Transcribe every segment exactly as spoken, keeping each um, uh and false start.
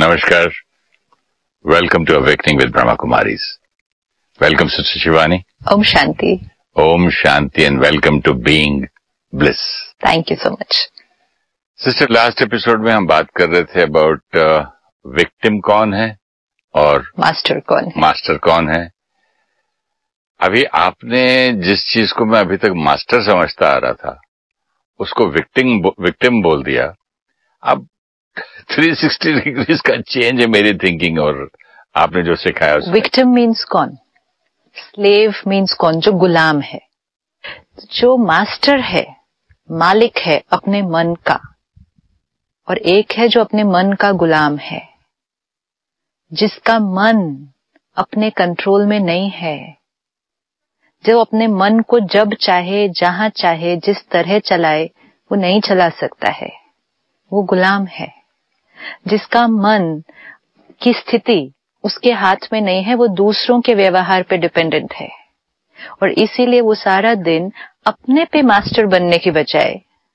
Namaskar. Welcome to Awakening with Brahma Kumaris. Welcome, Sister Shivani. Om Shanti. Om Shanti and welcome to Being Bliss. Thank you so much. Sister, last episode में हम बात कर रहे थे about uh, victim कौन है और master कौन है मास्टर कौन है. अभी आपने जिस चीज को मैं अभी तक मास्टर समझता आ रहा था उसको विक्टिम विक्टिम बोल दिया. अब थ्री सिक्सटी डिग्रीज का चेंज है मेरी थिंकिंग और आपने जो सिखाया उसमें. विक्टिम मीन्स कौन, स्लेव मीन्स कौन, जो गुलाम है. जो मास्टर है, मालिक है अपने मन का, और एक है जो अपने मन का गुलाम है, जिसका मन अपने कंट्रोल में नहीं है, जो अपने मन को जब चाहे जहां चाहे जिस तरह चलाए वो नहीं चला सकता है, वो गुलाम है. जिसका मन की स्थिति उसके हाथ में नहीं है, वो दूसरों के व्यवहार पे डिपेंडेंट है, और इसीलिए वो सारा दिन अपने पे मास्टर बनने की बजाय,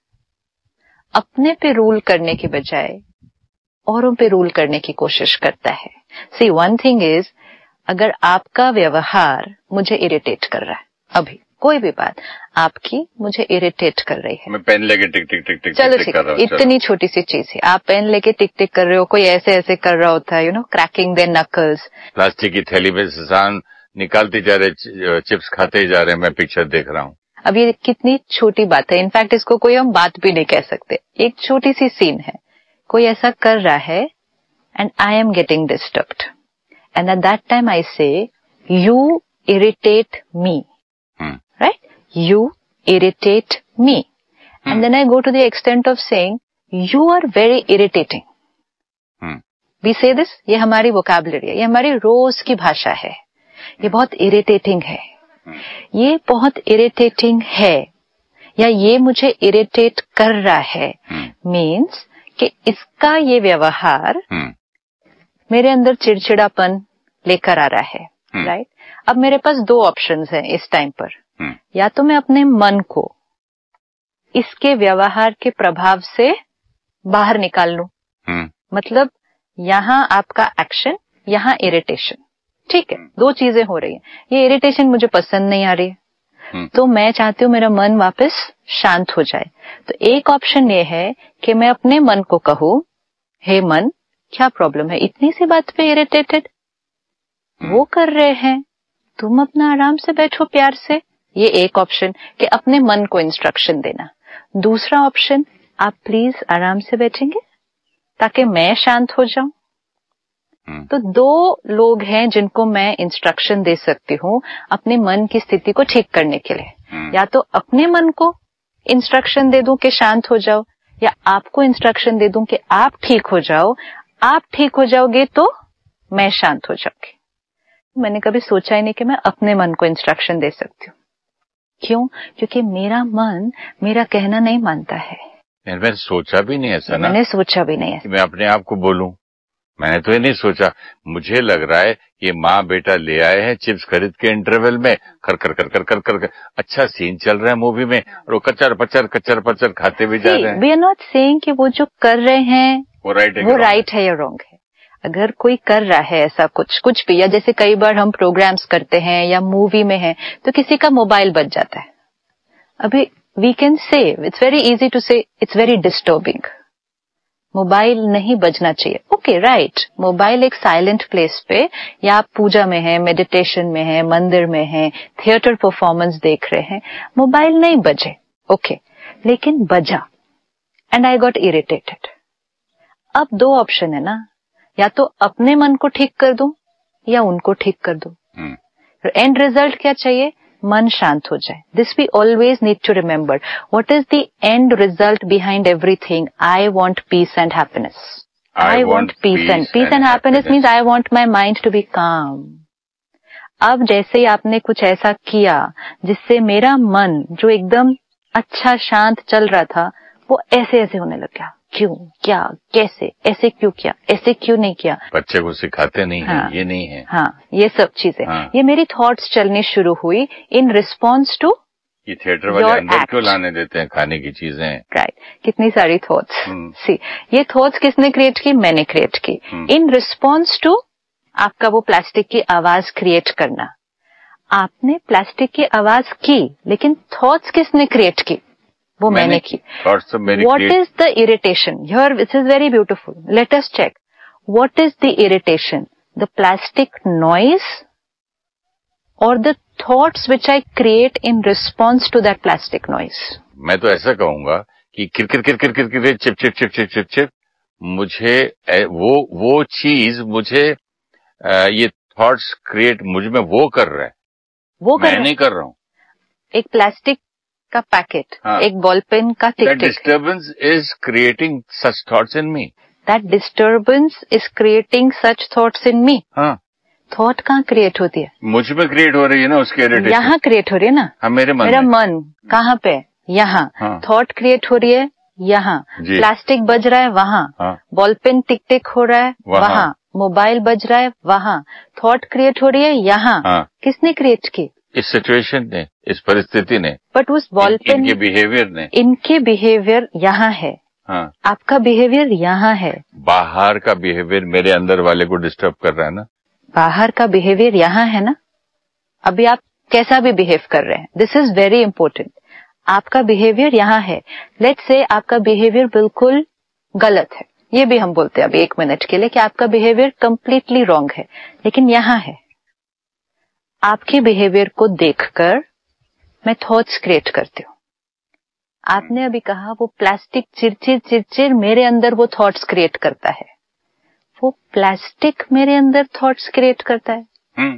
अपने पे रूल करने की बजाय औरों पे रूल करने की कोशिश करता है. सी वन थिंग इज, अगर आपका व्यवहार मुझे इरिटेट कर रहा है, अभी कोई भी बात आपकी मुझे इरिटेट कर रही है, मैं पेन लेके टिक टिक टिक टिक चलो टिक ठीक कर रहा हूं. इतनी छोटी सी चीज है, आप पेन लेके टिक टिक कर रहे हो, कोई ऐसे ऐसे कर रहा होता है, you know, cracking there knuckles. Plastic की थैली में इंसान निकालते जा रहे, चिप्स खाते जा रहे, मैं पिक्चर देख रहा हूँ. अब ये कितनी छोटी बात है, इनफैक्ट इसको कोई हम बात भी नहीं कह सकते. एक छोटी सी सीन है, कोई ऐसा कर रहा है and I am getting disturbed, and at that time I से you irritate me, right? You irritate me. Hmm. And then I go to the extent of saying, you are very irritating. Hmm. We say this, ये हमारी vocabulary है, ये हमारी रोज की भाषा है. ये बहुत irritating है. Hmm. ये बहुत irritating है, या ये इरिटेट irritate कर रहा है, hmm. means कि इसका ये व्यवहार hmm. मेरे अंदर चिड़चिड़ापन लेकर आ रहा है, hmm. right? अब मेरे पास दो options हैं इस टाइम पर. Hmm. या तो मैं अपने मन को इसके व्यवहार के प्रभाव से बाहर निकाल लूं. hmm. मतलब यहां आपका एक्शन, यहां इरिटेशन, ठीक है, hmm. दो चीजें हो रही हैं. ये इरिटेशन मुझे पसंद नहीं आ रही है, hmm. तो मैं चाहती हूं मेरा मन वापस शांत हो जाए. तो एक ऑप्शन ये है कि मैं अपने मन को कहूं, हे मन, क्या प्रॉब्लम है, इतनी सी बात पे इरिटेटेड, hmm. वो कर रहे हैं, तुम अपना आराम से बैठो प्यार से. ये एक ऑप्शन कि अपने मन को इंस्ट्रक्शन देना. दूसरा ऑप्शन, आप प्लीज आराम से बैठेंगे ताकि मैं शांत हो जाऊं. hmm. तो दो लोग हैं जिनको मैं इंस्ट्रक्शन दे सकती हूं अपने मन की स्थिति को ठीक करने के लिए. hmm. या तो अपने मन को इंस्ट्रक्शन दे दूं कि शांत हो जाओ, या आपको इंस्ट्रक्शन दे दूं कि आप ठीक हो जाओ. आप ठीक हो जाओगे तो मैं शांत हो जाऊंगी. मैंने कभी सोचा ही नहीं कि मैं अपने मन को इंस्ट्रक्शन दे सकती हूँ. क्यों? क्योंकि मेरा मन मेरा कहना नहीं मानता है. मैंने सोचा भी नहीं ऐसा ना. मैंने सोचा भी नहीं है मैं अपने आप को बोलूं. मैंने तो ये नहीं सोचा. मुझे लग रहा है कि माँ बेटा ले आए हैं चिप्स खरीद के इंटरवल में, कर कर कर कर कर कर, कर अच्छा सीन चल रहा है मूवी में, और वो कचर पचर कचर पचर खाते भी जा रहे हैं. वी आर नॉट सेइंग कि वो जो कर रहे हैं वो राइट है, वो राइट है या रॉन्ग है. अगर कोई कर रहा है ऐसा कुछ कुछ भी, या जैसे कई बार हम प्रोग्राम्स करते हैं या मूवी में है तो किसी का मोबाइल बज जाता है. अभी we can say, it's very easy to से इट्स वेरी डिस्टर्बिंग, मोबाइल नहीं बजना चाहिए. ओके राइट, मोबाइल एक साइलेंट प्लेस पे, या आप पूजा में हैं, मेडिटेशन में हैं, मंदिर में हैं, थिएटर परफॉर्मेंस देख रहे हैं, मोबाइल नहीं बजे, ओके, लेकिन बजा एंड आई गॉट इरिटेटेड. अब दो ऑप्शन है ना, या तो अपने मन को ठीक कर दूं या उनको ठीक कर दूं. एंड रिजल्ट क्या चाहिए? मन शांत हो जाए. This we always need to remember. What is the end result behind everything? I want piece and happiness. I want piece and piece and happiness means I want my mind to be काम. अब जैसे ही आपने कुछ ऐसा किया जिससे मेरा मन जो एकदम अच्छा शांत चल रहा था वो ऐसे ऐसे होने लग गया. क्यों, क्या, कैसे, ऐसे क्यों किया, ऐसे क्यों नहीं किया. बच्चे को सिखाते नहीं हाँ, है, ये नहीं है. हाँ, ये सब चीजें, हाँ. ये मेरी थॉट्स चलनी शुरू हुई इन रिस्पॉन्स टू ये थिएटर वाले अंदर क्यों लाने देते हैं खाने की चीजें? Right right. कितनी सारी थॉट्स सी ये थॉट्स किसने क्रिएट की? मैंने क्रिएट की इन रिस्पॉन्स टू आपका वो प्लास्टिक की आवाज क्रिएट करना। आपने प्लास्टिक की आवाज की, लेकिन थॉट्स किसने क्रिएट की? वो मैंने, मैंने की। What is the irritation here? This is very beautiful. Let us check what is the irritation, the plastic noise और the thoughts which I create in response to that plastic noise? मैं तो ऐसा कहूंगा कि किरकिर किरकिर किरकिर chip chip chip chip chip chip मुझे वो वो चीज मुझे ये थॉट्स क्रिएट मुझ में वो कर रहा है, वो कर मैं नहीं कर रहा हूँ। एक प्लास्टिक का पैकेट, हाँ. एक बॉल पेन का टिक टिक, disturbance is creating such thoughts in me. That disturbance is creating such thoughts in मी। हाँ, थॉट कहाँ क्रिएट होती है? मुझ में क्रिएट हो रही है ना, उसके इरिटेशन यहाँ क्रिएट हो रही है ना। हाँ, मेरे मन मेरा मन कहाँ पे? यहाँ। हाँ. थॉट क्रिएट हो रही है यहाँ, प्लास्टिक बज रहा है वहाँ, हाँ. बॉल पेन टिक टिक हो रहा है वहाँ, मोबाइल बज रहा है वहाँ, थॉट क्रिएट हो रही है यहाँ। हाँ. किसने क्रिएट की? इस सिचुएशन ने, इस परिस्थिति ने। बट उस बॉल पेन, इनके बिहेवियर ने। इनके बिहेवियर यहाँ है। हाँ. आपका बिहेवियर यहाँ है। बाहर का बिहेवियर मेरे अंदर वाले को डिस्टर्ब कर रहा है ना। बाहर का बिहेवियर यहाँ है ना। अभी आप कैसा भी बिहेव कर रहे हैं, दिस इज वेरी इंपॉर्टेंट। आपका बिहेवियर यहाँ है। लेट्स से आपका बिहेवियर बिल्कुल गलत है, ये भी हम बोलते हैं अभी एक मिनट के लिए कि आपका बिहेवियर कंप्लीटली रॉन्ग है, लेकिन यहाँ है। आपके बिहेवियर को देखकर मैं थॉट्स क्रिएट करती हूँ। आपने अभी कहा वो प्लास्टिक चिरचिर चिरचिर मेरे अंदर वो थॉट्स क्रिएट करता है। वो प्लास्टिक मेरे अंदर थॉट्स क्रिएट करता है। हम्म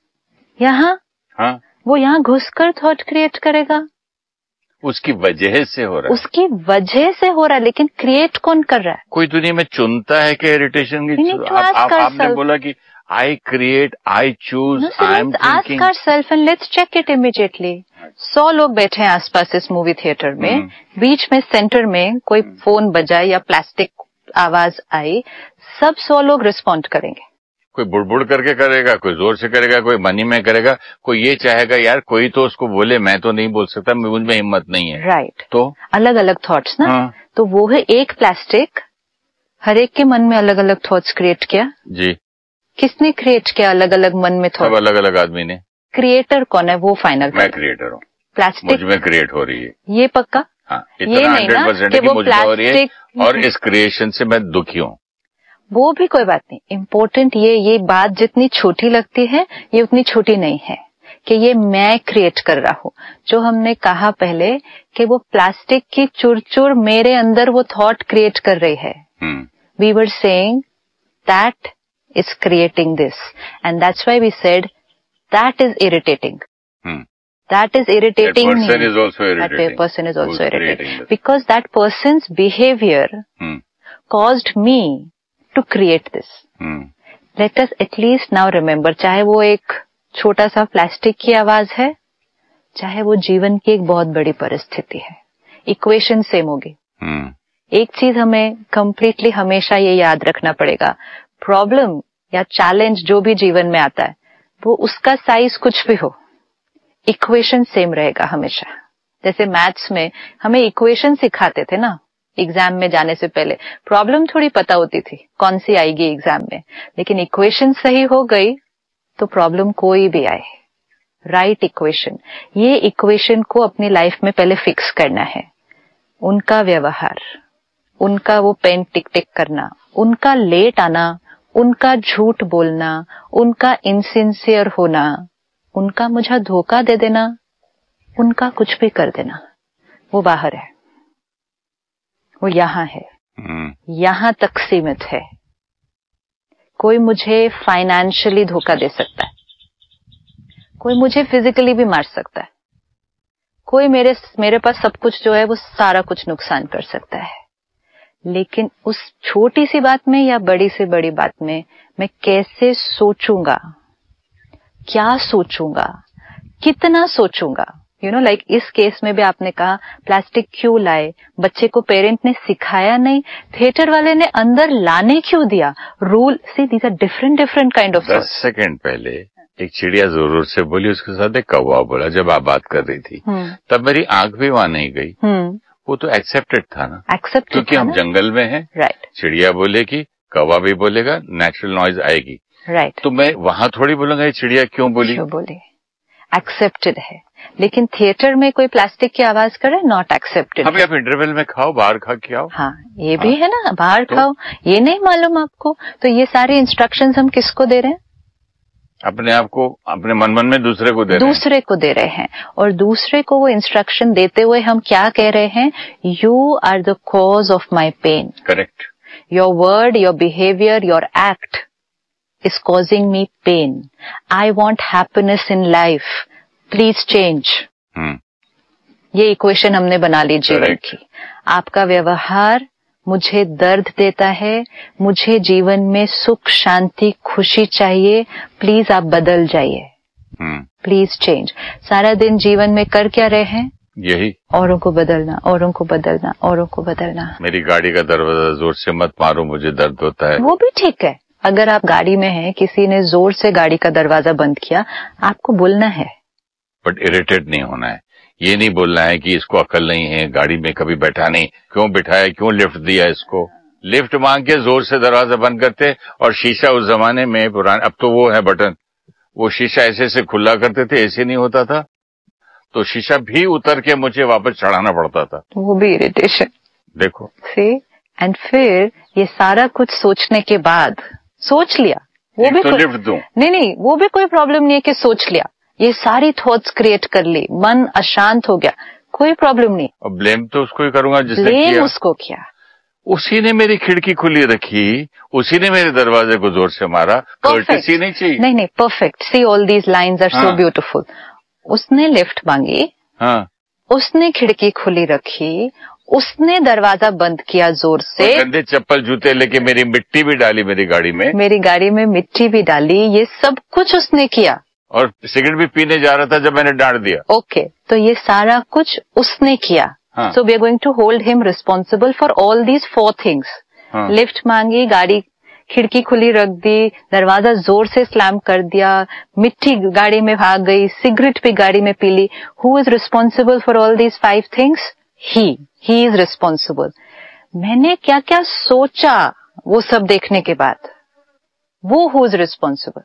यहाँ हाँ, वो यहाँ घुसकर थॉट क्रिएट करेगा। उसकी वजह से हो रहा है। उसकी वजह से हो रहा है, लेकिन क्रिएट कौन कर रहा है? कोई दुनिया में चुनता है कि इरिटेशन की? आप, आप, आपने बोला कि I create, I choose, I am thinking. Ask ourselves and let's check it immediately. सौ लोग बैठे हैं आसपास इस मूवी थिएटर में, बीच में सेंटर में कोई फोन बजाए या प्लास्टिक आवाज आई, सब सौ लोग रिस्पॉन्ड करेंगे। कोई बुड़बुड़ करके करेगा, कोई जोर से करेगा, कोई मनी में करेगा, कोई ये चाहेगा यार कोई तो उसको बोले, मैं तो नहीं बोल सकता, मुझ में हिम्मत नहीं है। Right right. तो अलग अलग थॉट्स ना। हाँ. तो वो है एक प्लास्टिक, हर एक के मन में अलग अलग थॉट्स क्रिएट किया। जी। किसने क्रिएट किया अलग अलग मन में थॉट? सब अलग अलग आदमी ने। क्रिएटर कौन है? वो फाइनल। मैं क्रिएटर हूँ। प्लास्टिक मुझ में क्रिएट हो रही है, ये पक्का। हाँ, ये हंड्रेड परसेंट की मुझ में हो रही है, और इस क्रिएशन से मैं दुखी हूँ। वो भी कोई बात नहीं। इम्पोर्टेंट ये ये बात जितनी छोटी लगती है, ये उतनी छोटी नहीं है कि ये मैं क्रिएट कर रहा हूँ। जो हमने कहा पहले कि वो प्लास्टिक की चुरचुर मेरे अंदर वो थॉट क्रिएट कर रही है। We were saying that is creating this, and that's why we said that is irritating. That is irritating me. That person is also irritating. That person is also irritating. Because that person's behavior hmm. caused me to create this. Hmm. Let us at least now remember, चाहे वो एक छोटा सा plastic की आवाज है, चाहे वो जीवन की एक बहुत बड़ी परिस्थिति है, इक्वेशन सेम होगी। hmm. एक चीज हमें कंप्लीटली हमेशा ये याद रखना पड़ेगा, प्रॉब्लम या चैलेंज जो भी जीवन में आता है, वो उसका साइज कुछ भी हो, इक्वेशन सेम रहेगा हमेशा। जैसे मैथ्स में हमें इक्वेशन सिखाते थे ना एग्जाम में जाने से पहले, प्रॉब्लम थोड़ी पता होती थी कौन सी आएगी एग्जाम में, लेकिन इक्वेशन सही हो गई तो प्रॉब्लम कोई भी आए, राइट इक्वेशन। ये इक्वेशन को अपनी लाइफ में पहले फिक्स करना है। उनका व्यवहार, उनका वो पेन टिक टिक करना, उनका लेट आना, उनका झूठ बोलना, उनका इनसिंसियर होना, उनका मुझे धोखा दे देना, उनका कुछ भी कर देना, वो बाहर है, वो यहाँ है, hmm. यहाँ तक सीमित है। कोई मुझे फाइनेंशियली धोखा दे सकता है, कोई मुझे फिजिकली भी मार सकता है, कोई मेरे मेरे पास सब कुछ जो है वो सारा कुछ नुकसान कर सकता है, लेकिन उस छोटी सी बात में या बड़ी से बड़ी बात में मैं कैसे सोचूंगा, क्या सोचूंगा, कितना सोचूंगा। यू नो लाइक इस केस में भी आपने कहा प्लास्टिक क्यों लाए, बच्चे को पेरेंट ने सिखाया नहीं, थिएटर वाले ने अंदर लाने क्यों दिया, rule see these are different different kind of. दस सेकंड पहले एक चिड़िया जोर से बोली, उसके साथ एक कौवा बोला जब आप बात कर रही थी, तब मेरी आंख भी वहां नहीं गई। वो तो एक्सेप्टेड था ना, एक्सेप्टेड क्योंकि हम जंगल में हैं। राइट। चिड़िया बोलेगी, कौवा भी बोलेगा, नेचुरल नॉइज आएगी। राइट। तो मैं वहां थोड़ी बोलूंगा ये चिड़िया क्यों बोली, क्यों बोली, एक्सेप्टेड है। लेकिन थिएटर में कोई प्लास्टिक की आवाज करे, नॉट एक्सेप्टेड। अभी आप इंटरवल में खाओ, बाहर खा के आओ। हाँ, ये भी हाँ। है ना, बाहर तो, खाओ, ये नहीं मालूम आपको। तो ये सारे इंस्ट्रक्शंस हम किसको दे रहे हैं? अपने आप को, अपने मन मन में दूसरे को दे रहे हैं। दूसरे को दे रहे हैं। और दूसरे को वो इंस्ट्रक्शन देते हुए हम क्या कह रहे हैं? You are the cause of my pen. Correct. Your word, your behaviour, your act is causing me pain. I want happiness in life. Please change. hmm. ये इक्वेशन हमने बना ली जीवन की। आपका व्यवहार मुझे दर्द देता है, मुझे जीवन में सुख, शांति, खुशी चाहिए, प्लीज आप बदल जाइए। Please change. सारा दिन जीवन में कर क्या रहे हैं? यही, औरों को बदलना, औरों को बदलना, औरों को बदलना। मेरी गाड़ी का दरवाजा जोर से मत मारो, मुझे दर्द होता है। वो भी ठीक है। अगर आप गाड़ी में हैं, किसी ने जोर से गाड़ी का दरवाजा बंद किया, आपको बोलना है, बट इरिटेट नहीं होना है। ये नहीं बोलना है कि इसको अकल नहीं है, गाड़ी में कभी बैठा नहीं, क्यों बिठाया, क्यों लिफ्ट दिया इसको। लिफ्ट मांग के जोर से दरवाजा बंद करते, और शीशा उस जमाने में पुराने, अब तो वो है बटन, वो शीशा ऐसे ऐसे खुला करते थे, ऐसे नहीं होता था, तो शीशा भी उतर के मुझे वापस चढ़ाना पड़ता था। वो भी इरिटेशन। देखो सी, एंड फिर ये सारा कुछ सोचने के बाद, सोच लिया, वो भी तो कोई, लिफ्ट दूं। नहीं नहीं, वो भी कोई प्रॉब्लम नहीं है कि सोच लिया, ये सारी थॉट्स क्रिएट कर ली, मन अशांत हो गया, कोई प्रॉब्लम नहीं। और ब्लेम तो उसको ही करूंगा जिसने ब्लेम किया। उसको किया, उसी ने मेरी खिड़की खुली रखी, उसी ने मेरे दरवाजे को जोर से मारा। कर्टेसी नहीं चाहिए। नहीं नहीं, perfect. C, all these lines are so beautiful. उसने लिफ्ट मांगी, हाँ, उसने खिड़की खुली रखी, उसने दरवाजा बंद किया जोर से, गंदे चप्पल जूते लेके मेरी मिट्टी भी डाली मेरी गाड़ी में, मेरी गाड़ी में मिट्टी भी डाली, ये सब कुछ उसने किया। और सिगरेट भी पीने जा रहा था जब मैंने डांट दिया। ओके okay, तो ये सारा कुछ उसने किया। So we are going to hold him responsible for all these four things. Lift मांगी, गाड़ी खिड़की खुली रख दी, दरवाजा जोर से स्लैम कर दिया, मिट्टी गाड़ी में भाग गई, सिगरेट भी गाड़ी में P Lee. Who is responsible for all these five things? He he is responsible. मैंने क्या क्या सोचा वो सब देखने के बाद, वो हु इज रिस्पॉन्सिबल?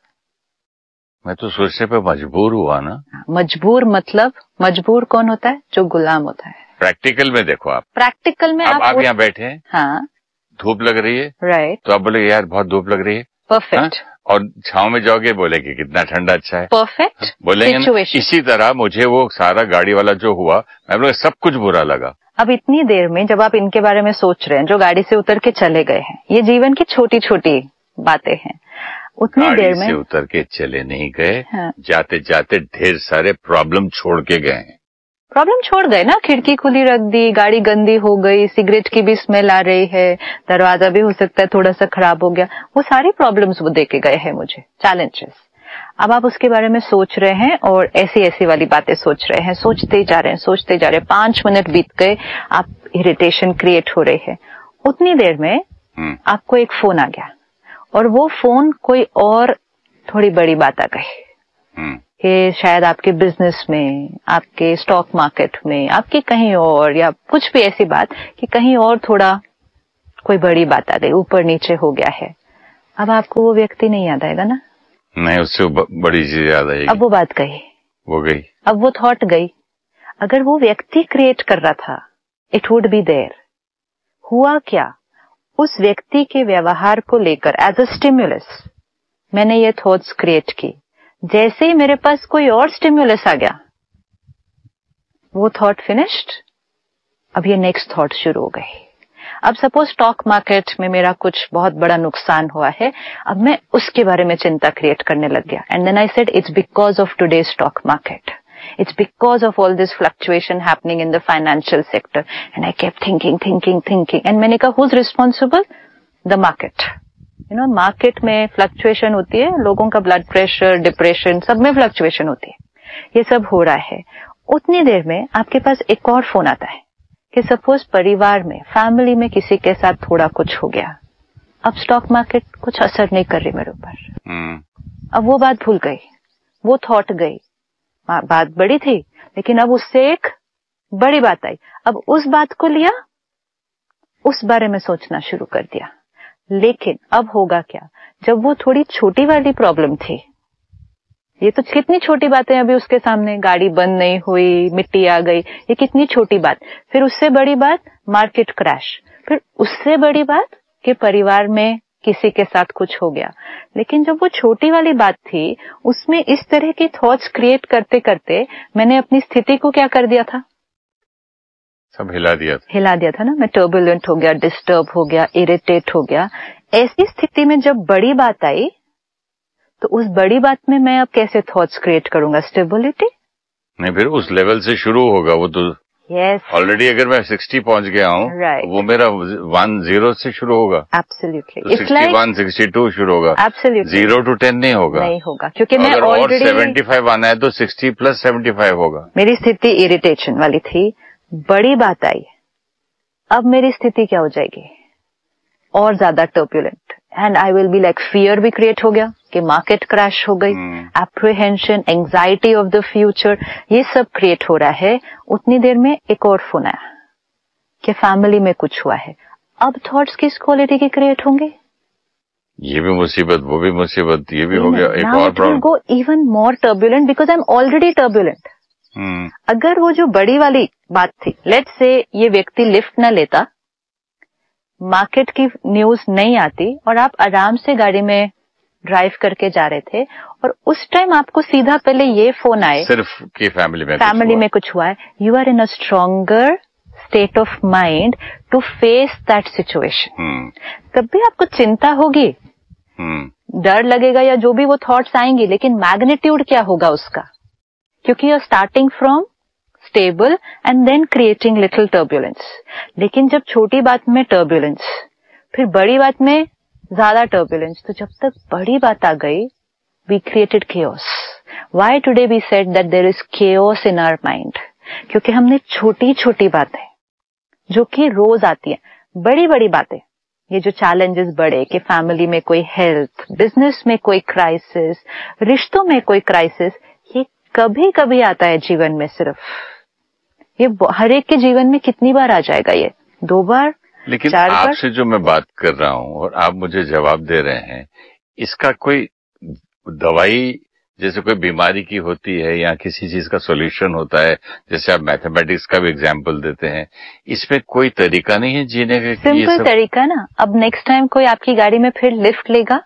मैं तो सोचने पे मजबूर हुआ ना। मजबूर मतलब, मजबूर कौन होता है? जो गुलाम होता है। प्रैक्टिकल में देखो आप, प्रैक्टिकल में आप, आप, आप यहाँ बैठे हैं, हाँ, धूप लग रही है, राइट right. तो आप बोले यार बहुत धूप लग रही है, परफेक्ट। और छांव में जाओगे बोलेगे कितना ठंडा अच्छा है, परफेक्ट बोलेंगे ना। इसी तरह मुझे वो सारा गाड़ी वाला जो हुआ, मैं बोला सब कुछ बुरा लगा। अब इतनी देर में जब आप इनके बारे में सोच रहे हैं, जो गाड़ी से उतर के चले गए हैं, ये जीवन की छोटी छोटी बातें हैं, उतनी देर में से उतर के चले नहीं गए, हाँ, जाते जाते ढेर सारे प्रॉब्लम छोड़ के गए हैं। प्रॉब्लम छोड़ गए ना, खिड़की खुली रख दी, गाड़ी गंदी हो गई, सिगरेट की भी स्मेल आ रही है, दरवाजा भी हो सकता है थोड़ा सा खराब हो गया, वो सारी प्रॉब्लम्स वो देके गए हैं मुझे, चैलेंजेस। अब आप उसके बारे में सोच रहे हैं और ऐसी ऐसी वाली बातें सोच रहे हैं, सोचते जा रहे हैं, सोचते जा रहे हैं, पांच मिनट बीत गए, आप इरिटेशन क्रिएट हो रही है। उतनी देर में hmm. आपको एक फोन आ गया, और वो फोन कोई और थोड़ी बड़ी बात आ गई hmm. कि शायद आपके बिजनेस में, आपके स्टॉक मार्केट में, आपके कहीं और, या कुछ भी ऐसी बात कि कहीं और थोड़ा कोई बड़ी बात आ गई, ऊपर नीचे हो गया है। अब आपको वो व्यक्ति नहीं याद आएगा ना? नहीं, उससे बड़ी चीज याद आएगी। अब वो बात गई, वो गई, अब वो थॉट गई। अगर वो व्यक्ति क्रिएट कर रहा था, इट वुड बी देयर। हुआ क्या? उस व्यक्ति के व्यवहार को लेकर एज अ स्टिम्युलस मैंने ये थॉट्स क्रिएट की। जैसे ही मेरे पास कोई और स्टिम्युलस आ गया, वो थॉट फिनिश्ड, अब ये नेक्स्ट थॉट शुरू हो गई। अब सपोज स्टॉक मार्केट में मेरा कुछ बहुत बड़ा नुकसान हुआ है, अब मैं उसके बारे में चिंता क्रिएट करने लग गया। And then I said it's because of today stock market, it's because of all this fluctuation happening in the financial sector. And I kept thinking, thinking, thinking. And मैंने कहा, who's responsible? The market. You know, market में fluctuation होती है, लोगों का blood pressure, depression, सब में fluctuation होती है। ये सब हो रहा है। उतनी देर में आपके पास एक और फोन आता है कि सपोज परिवार में, फैमिली में किसी के साथ थोड़ा कुछ हो गया। अब स्टॉक मार्केट कुछ असर नहीं कर रही मेरे ऊपर। hmm. अब वो बात भूल गई। वो थॉट गई, बात बड़ी थी लेकिन अब उससे एक बड़ी बात आई, अब उस बात को लिया, उस बारे में सोचना शुरू कर दिया। लेकिन अब होगा क्या, जब वो थोड़ी छोटी वाली प्रॉब्लम थी, ये तो कितनी छोटी बातें अभी उसके सामने, गाड़ी बंद नहीं हुई, मिट्टी आ गई, ये कितनी छोटी बात। फिर उससे बड़ी बात मार्केट क्रैश, फिर उससे बड़ी बात कि परिवार में किसी के साथ कुछ हो गया। लेकिन जब वो छोटी वाली बात थी, उसमें इस तरह की थॉट्स क्रिएट करते करते मैंने अपनी स्थिति को क्या कर दिया था, सब हिला दिया था हिला दिया था ना। मैं टर्बुलेंट हो गया, डिस्टर्ब हो गया, इरिटेट हो गया। ऐसी स्थिति में जब बड़ी बात आई तो उस बड़ी बात में मैं अब कैसे थॉट्स क्रिएट करूंगा, स्टेबिलिटी नहीं, फिर उस लेवल से शुरू होगा वो तो। यस ऑलरेडी अगर मैं सिक्सटी पहुंच गया हूँ, right. वो मेरा वन जीरो से शुरू होगा। एब्सोल्युटली, तो सिक्सटी वन सिक्सटी टू शुरू होगा, एब्सोल्युटली जीरो टू टेन नहीं होगा, नहीं होगा, क्योंकि मैं अगर ऑलरेडी सेवेंटी फाइव आना है तो सिक्सटी प्लस सेवेंटी फाइव होगा। मेरी स्थिति इरिटेशन वाली थी, बड़ी बात आई, अब मेरी स्थिति क्या हो जाएगी, और ज्यादा turbulent, and I will be like, fear भी क्रिएट हो गया कि मार्केट क्रैश हो गई, apprehension, anxiety of the future, ये सब क्रिएट हो रहा है। उतनी देर में एक और फोन आया कि फैमिली में कुछ हुआ है। अब थॉट्स किस क्वालिटी के क्रिएट होंगे, ये भी मुसीबत, वो भी मुसीबत, ये भी हो गया, एक और problem, go even more turbulent because I am already turbulent. अगर वो जो बड़ी वाली बात थी, लेट्स से ये व्यक्ति लिफ्ट न लेता, मार्केट की न्यूज नहीं आती और आप आराम से गाड़ी में ड्राइव करके जा रहे थे और उस टाइम आपको सीधा पहले ये फोन आए सिर्फ कि फैमिली में फैमिली में कुछ हुआ है, you are in a stronger state of mind to face that situation. तब भी आपको चिंता होगी, डर लगेगा या जो भी वो थॉट्स आएंगी, लेकिन मैग्नीट्यूड क्या होगा उसका, क्योंकि you are starting from stable and then creating little turbulence. लेकिन जब छोटी बात में टर्बुलेंस, फिर बड़ी बात में ज्यादा टर्बुलेंस, तो जब तक बड़ी बात आ गई, we created chaos. Why today we said that there is chaos in our mind? क्योंकि हमने छोटी छोटी बातें जो कि रोज आती हैं, बड़ी बड़ी बातें, ये जो चैलेंजेस बड़े कि फैमिली में कोई हेल्थ, बिजनेस में कोई क्राइसिस, रिश्तों में कोई क्राइसिस, ये कभी कभी आता है जीवन में। सिर्फ ये हर एक के जीवन में कितनी बार आ जाएगा, ये दो बार, लेकिन आपसे जो मैं बात कर रहा हूं और आप मुझे जवाब दे रहे हैं, इसका कोई दवाई जैसे कोई बीमारी की होती है या किसी चीज का सॉल्यूशन होता है, जैसे आप मैथमेटिक्स का भी एग्जांपल देते हैं, इसमें कोई तरीका नहीं है जीने का? सिंपल तरीका ना, अब नेक्स्ट टाइम कोई आपकी गाड़ी में फिर लिफ्ट लेगा,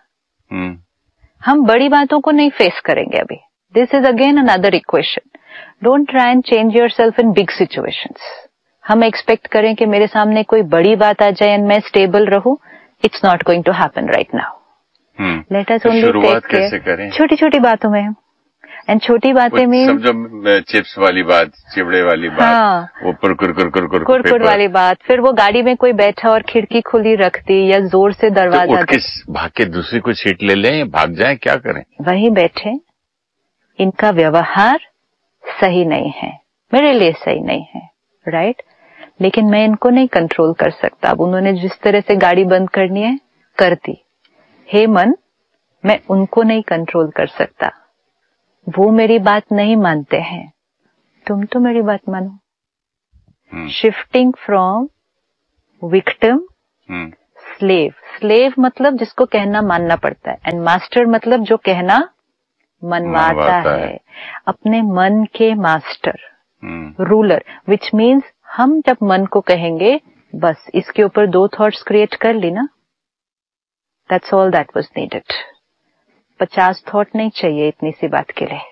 हम बड़ी बातों को नहीं फेस करेंगे अभी। This is again another equation, don't try and change yourself in big situations. हम एक्सपेक्ट करें कि मेरे सामने कोई बड़ी बात आ जाए एंड मैं स्टेबल रहूं, it's not going to happen right now. Let us only take care छोटी छोटी बातों में, एंड छोटी बातें में समझो चिप्स वाली बात, चिवड़े वाली बात, हाँ, वो कुरकुर कुरकुर कुरकुर कुरकुर वाली बात, फिर वो गाड़ी में कोई बैठा और खिड़की खुली रख दी या जोर से दरवाजा, तो किस भाग के दूसरी कोई सीट ले लें, भाग जाएं, क्या करें? वहीं बैठे, इनका व्यवहार सही नहीं है, मेरे लिए सही नहीं है, राइट right? लेकिन मैं इनको नहीं कंट्रोल कर सकता। अब उन्होंने जिस तरह से गाड़ी बंद करनी है कर दी, हे मन, मैं उनको नहीं कंट्रोल कर सकता, वो मेरी बात नहीं मानते हैं, तुम तो मेरी बात मानो। Shifting from victim, slave, slave मतलब जिसको कहना मानना पड़ता है, एंड मास्टर मतलब जो कहना मनवाता है, है अपने मन के मास्टर, रूलर, विच मीन्स हम जब मन को कहेंगे बस इसके ऊपर दो थॉट्स क्रिएट कर ली ना, that's all that was needed. पचास थॉट नहीं चाहिए इतनी सी बात के लिए,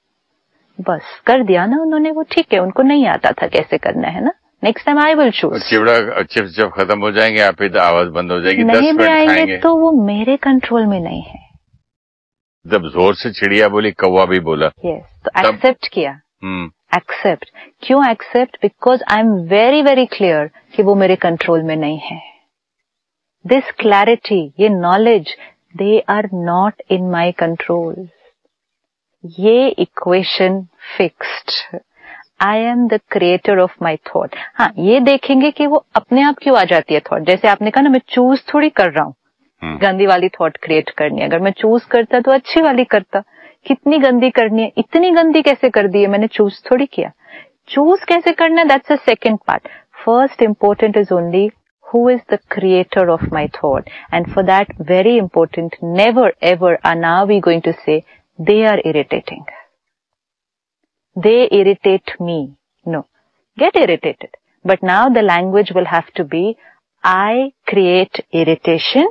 बस कर दिया ना उन्होंने, वो ठीक है, उनको नहीं आता था कैसे करना है ना, next time I will choose. Chivda chips जब खत्म हो जाएंगे आप ही आवाज बंद हो जाएगी, नहीं भी आएंगे तो वो मेरे कंट्रोल में नहीं है। जब जोर से चिड़िया बोली, कौवा भी बोला, यस yes, तो एक्सेप्ट किया। एक्सेप्ट क्यों accept? Because I am very very clear कि वो मेरे कंट्रोल में नहीं है। दिस क्लैरिटी, ये knowledge, they are not in my control. ये equation fixed, I am the creator of my thought. हाँ, ये देखेंगे कि वो अपने आप क्यों आ जाती है थॉट। जैसे आपने कहा ना, मैं चूज थोड़ी कर रहा हूँ गंदी वाली थॉट क्रिएट करनी, अगर मैं चूज करता तो अच्छी वाली करता, कितनी गंदी करनी है, इतनी गंदी कैसे कर दी है, मैंने चूज थोड़ी किया. चूज कैसे करना, that's a second part. First important is only who is the creator of my thought, and for that very important, never ever are now we going to say they are irritating, they irritate me. No, get irritated, but now the language will have to be I create irritation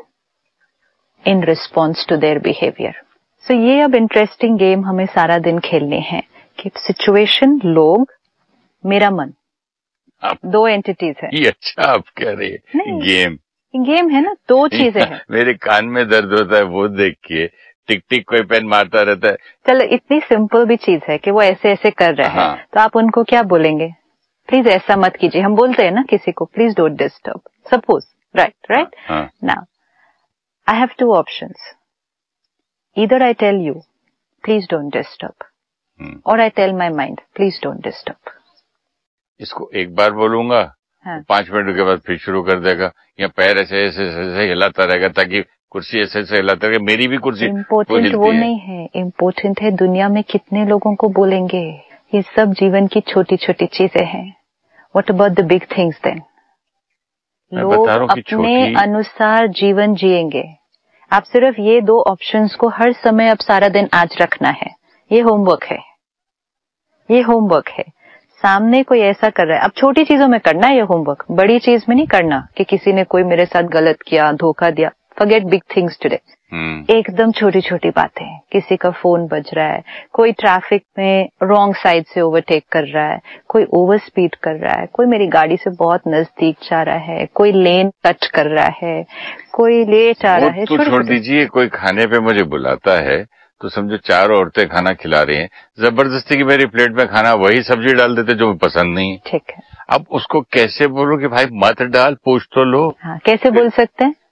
in response to their behavior. So ये अब interesting game हमें सारा दिन खेलने हैं कि situation, लोग, मेरा मन, आप, दो एंटिटीज है. ये अच्छा आप कह रहे हैं. गेम गेम है ना, दो चीजें हैं. मेरे कान में दर्द होता है वो देख के, टिक टिक कोई पेन मारता रहता है. चलो इतनी सिंपल भी चीज है कि वो ऐसे ऐसे कर रहे हैं. हाँ. तो आप उनको क्या बोलेंगे, प्लीज ऐसा मत कीजिए. हम बोलते हैं ना किसी को, please don't disturb, suppose. Right right. Now I have two options. Either I tell you please don't disturb, और I tell my mind please don't disturb. इसको एक बार बोलूंगा, हाँ. पांच मिनट के बाद फिर शुरू कर देगा, या पैर ऐसे ऐसे ऐसे हिलाता रहेगा ताकि कुर्सी ऐसे ऐसे हिलाता रहेगा. मेरी भी कुर्सी इम्पोर्टेंट वो नहीं है, इम्पोर्टेंट है दुनिया में कितने लोगों को बोलेंगे. ये सब जीवन की छोटी छोटी चीजें हैं. What about the big things then? लोग अपने अनुसार जीवन जिएंगे. आप सिर्फ ये दो ऑप्शंस को हर समय अब सारा दिन आज रखना है. ये होमवर्क है, ये होमवर्क है. सामने कोई ऐसा कर रहा है, अब छोटी चीजों में करना है ये होमवर्क, बड़ी चीज में नहीं करना कि किसी ने कोई मेरे साथ गलत किया, धोखा दिया. Forget big things today. एकदम छोटी छोटी बातें, किसी का फोन बज रहा है, कोई ट्रैफिक में रॉन्ग साइड से ओवरटेक कर रहा है, कोई ओवर स्पीड कर रहा है, कोई मेरी गाड़ी से बहुत नजदीक जा रहा है, कोई लेन टच कर रहा है, कोई लेट आ रहा है. तो छोड़ दीजिए, कोई खाने पे मुझे बुलाता है तो समझो चार औरतें खाना खिला रही हैं, जबरदस्ती की मेरी प्लेट में खाना वही सब्जी डाल देते जो पसंद नहीं है. ठीक है. अब उसको कैसे बोलूं कि भाई मत डाल, पूछ तो लो. हाँ, कैसे बोल सकते हैं?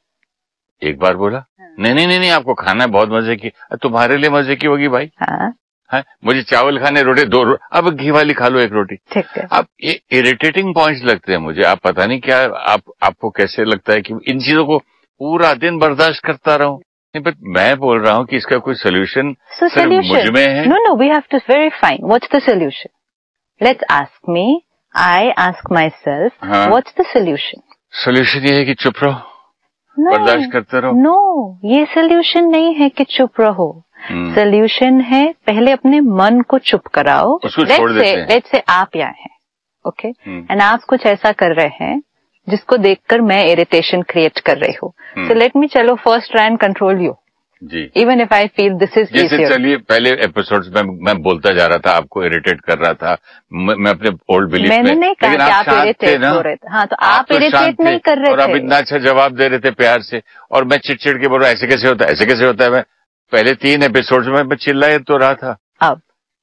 एक बार बोला, हाँ. नहीं नहीं नहीं आपको खाना है, बहुत मजे की. तुम्हारे लिए मजे की होगी भाई. हाँ. हाँ, मुझे चावल खाने, रोटी दो रो, अब घी वाली खा लो एक रोटी. ठीक है. अब ये इरिटेटिंग पॉइंट्स लगते हैं मुझे. आप पता नहीं क्या, आप आपको कैसे लगता है कि इन चीजों को पूरा दिन बर्दाश्त करता रहूं. नहीं, बट मैं बोल रहा हूँ कि इसका कोई सोल्यूशन so, सिर्फ मुझ में है. No no we have to verify what's the solution. Let's ask me, I ask my self what's the solution. Solution ये है कि चुप रहो, बर्दाश्त करते रहो. नो no, ये सोल्यूशन नहीं है कि चुप रहो. Solution hmm. है पहले अपने मन को चुप कराओ. उसको छोड़ देते हैं. लेट्स से आप यहाँ हैं, ओके, एंड आप कुछ ऐसा कर रहे हैं जिसको देखकर मैं इरिटेशन क्रिएट कर रही हूँ. सो लेट मी, चलो first try and control you ji, even if I feel this is easier. चलिए पहले एपिसोड्स में मैं बोलता जा रहा था, आपको इरिटेट कर रहा था, मैं, मैं अपने ओल्ड बिलीफ में. मैंने नहीं कहा कि आप इरिटेट हो रहे थे. हाँ, तो आप इरिटेट नहीं कर रहे थे, और आप इतना अच्छा जवाब दे रहे थे प्यार से, और मैं चिड़चिड़ के बोल रहा ऐसे कैसे होता है, ऐसे कैसे होता है. मैं पहले तीन एपिसोड्स में मैं चिल्लाए तो रहा था. अब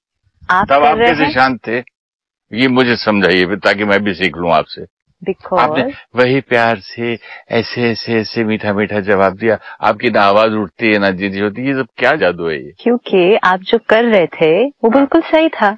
आप तब आप कैसे शांत थे, ये मुझे समझाइए ताकि मैं भी सीख लूं आपसे. आपने वही प्यार से ऐसे ऐसे ऐसे मीठा मीठा जवाब दिया, आपकी ना आवाज उठती है ना जीजी होती है. ये सब क्या जादू है ये? क्योंकि आप जो कर रहे थे वो बिल्कुल सही था.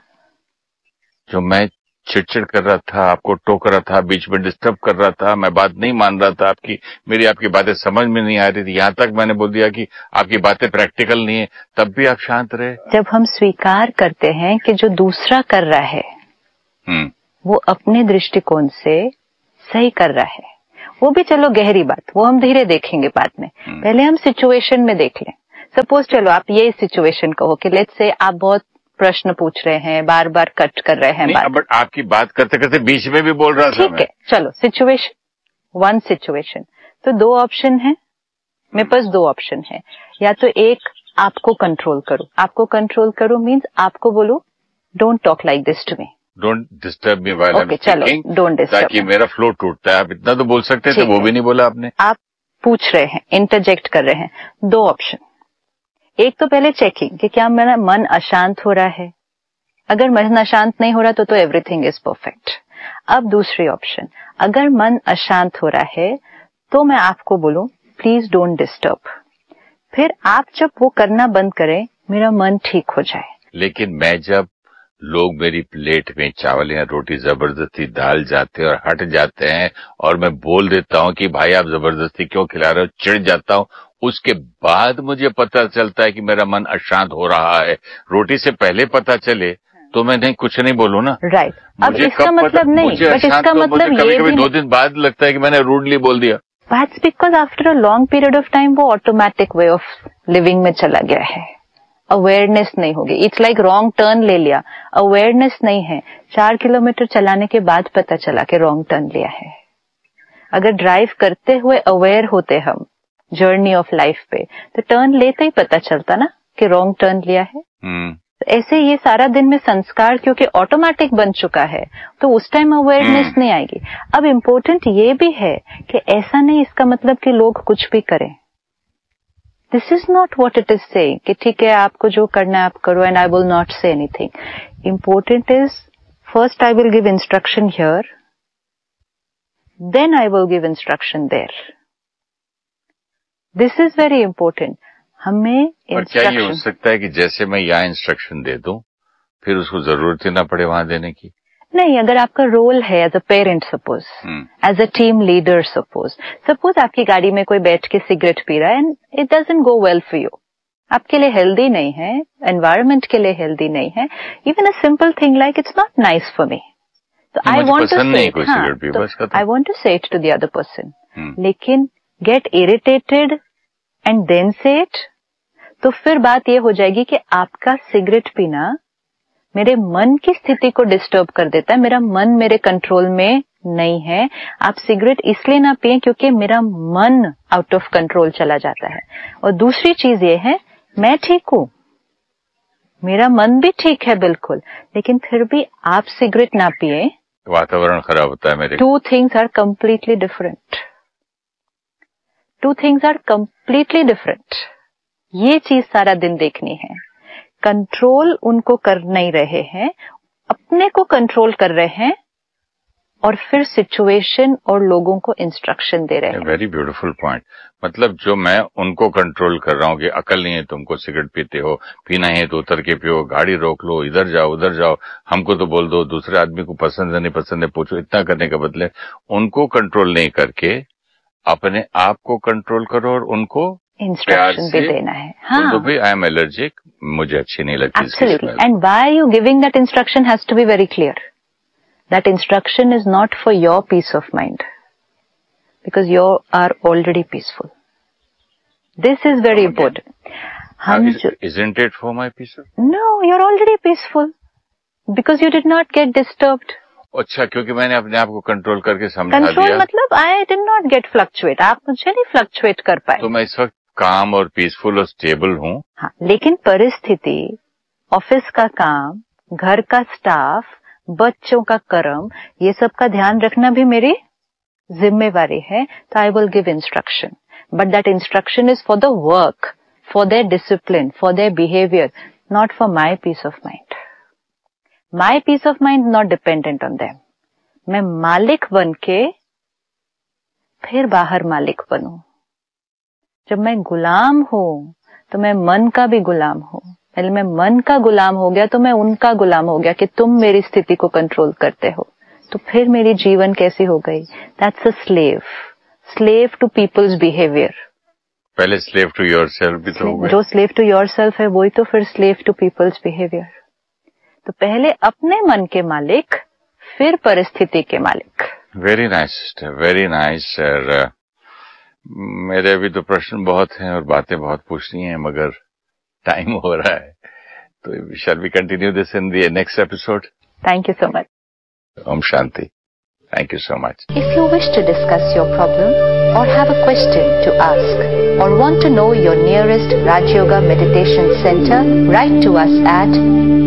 जो मैं चिड़चिड़ कर रहा था, आपको टोक रहा था, बीच में डिस्टर्ब कर रहा था, मैं बात नहीं मान रहा था आपकी, मेरी आपकी बातें समझ में नहीं आ रही थी, यहाँ तक मैंने बोल दिया कि आपकी बातें प्रैक्टिकल नहीं है, तब भी आप शांत रहे. जब हम स्वीकार करते हैं कि जो दूसरा कर रहा है हम्म वो अपने दृष्टिकोण से सही कर रहा है, वो भी चलो गहरी बात, वो हम धीरे देखेंगे बाद में. पहले हम सिचुएशन में देख लें. सपोज चलो आप ये सिचुएशन कहो कि लेट्स से आप बहुत प्रश्न पूछ रहे हैं, बार बार कट कर रहे हैं बात. बट आपकी बात करते करते बीच में भी बोल रहा था. ठीक है, चलो सिचुएशन, वन सिचुएशन. तो दो ऑप्शन है मेरे पास, दो ऑप्शन है. या तो एक, आपको कंट्रोल करो. आपको कंट्रोल करो मीन्स आपको बोलो don't talk like this to me, don't disturb me while I am speaking, don't disturb, ताकि मेरा फ्लो टूटता है. आप इतना तो बोल सकते थे, वो भी नहीं बोला आपने. आप पूछ रहे हैं, इंटरजेक्ट कर रहे हैं. दो ऑप्शन. एक तो पहले चेकिंग कि क्या मेरा मन अशांत हो रहा है. अगर मन अशांत नहीं हो रहा तो तो एवरीथिंग इज परफेक्ट. अब दूसरी ऑप्शन, अगर मन अशांत हो रहा है तो मैं आपको बोलूं प्लीज डोंट डिस्टर्ब. फिर आप जब वो करना बंद करें, मेरा मन ठीक हो जाए. लेकिन मैं जब लोग मेरी प्लेट में चावल या रोटी जबरदस्ती डाल जाते हैं और हट जाते हैं और मैं बोल देता हूँ कि भाई आप जबरदस्ती क्यों खिला रहे हो, चिढ़ जाता हूँ, उसके बाद मुझे पता चलता है कि मेरा मन अशांत हो रहा है, रोटी से पहले पता चले तो मैं नहीं कुछ नहीं बोलूं ना। Right right. अब इसका मतलब नहीं, बट इसका मतलब कभी ये कभी भी दो दिन बाद लगता है कि मैंने रूडली बोल दिया। That's because after a long period of time वो ऑटोमेटिक वे ऑफ लिविंग में चला गया है, अवेयरनेस नहीं होगी। इट्स लाइक रॉन्ग टर्न ले लिया, अवेयरनेस नहीं है। चार किलोमीटर चलाने के बाद पता चला कि रॉन्ग टर्न लिया है। अगर ड्राइव करते हुए अवेयर होते हम जर्नी ऑफ लाइफ पे, तो टर्न लेते ही पता चलता ना कि रॉन्ग टर्न लिया है। hmm. ऐसे ये सारा दिन में संस्कार क्योंकि ऑटोमेटिक बन चुका है, तो उस टाइम अवेयरनेस hmm. नहीं आएगी। अब इम्पोर्टेंट ये भी है कि ऐसा नहीं इसका मतलब कि लोग कुछ भी करें। This is not what it is saying कि ठीक है आपको जो करना है आप करो and I will not say anything. Important is first I will give instruction here, then I will give instruction there. This is very important. हमें और क्या ये हो सकता है कि जैसे मैं यहाँ इंस्ट्रक्शन दे दूं फिर उसको जरूरत ही ना पड़े वहां देने की? नहीं, अगर आपका रोल है as a parent suppose, as a team leader suppose, suppose आपकी गाड़ी में कोई बैठ के सिगरेट पी रहा है and it doesn't go well for you, आपके लिए हेल्दी नहीं है, एनवायरमेंट के लिए हेल्दी नहीं है, even a simple thing like it's not nice for me, तो आई वांट टू से आई वांट टू से it to the other person, लेकिन गेट इरिटेटेड एंड देन से इट, तो फिर बात ये हो जाएगी कि आपका सिगरेट पीना मेरे मन की स्थिति को डिस्टर्ब कर देता है, मेरा मन मेरे कंट्रोल में नहीं है। आप सिगरेट इसलिए ना पिए क्योंकि मेरा मन आउट ऑफ कंट्रोल चला जाता है। और दूसरी चीज ये है, मैं ठीक हूं, मेरा मन भी ठीक है बिल्कुल, लेकिन फिर भी आप सिगरेट ना पिए, वातावरण खराब होता है मेरे। Two things are completely different, two things are completely different. ये चीज सारा दिन देखनी है। कंट्रोल उनको कर नहीं रहे हैं, अपने को कंट्रोल कर रहे हैं और फिर सिचुएशन और लोगों को इंस्ट्रक्शन दे रहे हैं। Very beautiful point. मतलब जो मैं उनको कंट्रोल कर रहा हूँ कि अकल नहीं है तुमको, सिगरेट पीते हो, पीना है तो उतर के पियो, गाड़ी रोक लो, इधर जाओ उधर जाओ, हमको तो बोल दो, दूसरे आदमी को पसंद है नहीं पसंद है पूछो, इतना करने के बदले उनको कंट्रोल नहीं करके अपने आप को कंट्रोल करो और उनको इंस्ट्रक्शन भी देना है। हाँ, तो भी आई एम एलर्जिक, मुझे अच्छी नहीं लगती। Absolutely, and why you giving that instruction has to be very clear. That instruction is not for your peace of mind, because you are already peaceful. This is very important. हम isn't it for my piece? No, you are already peaceful because you did not gate disturbed. अच्छा, क्योंकि मैंने अपने आप को control करके समझा दिया। कंट्रोल मतलब I did not gate fluctuate, आप मुझे नहीं फ्लक्चुएट कर पाए। तो मैं इस वक्त काम और पीसफुल और स्टेबल हूँ। हाँ, लेकिन परिस्थिति, ऑफिस का काम, घर का स्टाफ, बच्चों का कर्म, ये सब का ध्यान रखना भी मेरी जिम्मेवारी है। तो I will give instruction, but that instruction is for the work, for their discipline, for their behaviour, not for my piece of mind. My piece of mind not dependent on them. मैं मालिक बन के फिर बाहर मालिक बनूं। जब मैं गुलाम हूं तो मैं मन का भी गुलाम हूं। पहले मैं मन का गुलाम हो गया तो मैं उनका गुलाम हो गया कि तुम मेरी स्थिति को कंट्रोल करते हो, तो फिर मेरी जीवन कैसी हो गई? That's a slave, slave to peoples behaviour. पहले स्लेव टू योरसेल्फ भी तो हो गए। जो स्लेव टू योरसेल्फ है वही तो फिर स्लेव टू पीपल्स बिहेवियर। तो पहले अपने मन के मालिक, फिर परिस्थिति के मालिक। Very nice, very nice. मेरे अभी तो प्रश्न बहुत हैं और बातें बहुत पूछनी हैं, मगर टाइम हो रहा है, तो shall we continue this in the next episode? Thank you so much. Om Shanti. Thank you so much. If you wish to discuss your problem or have a question to ask or want to know your nearest Raj Yoga Meditation Center, write to us at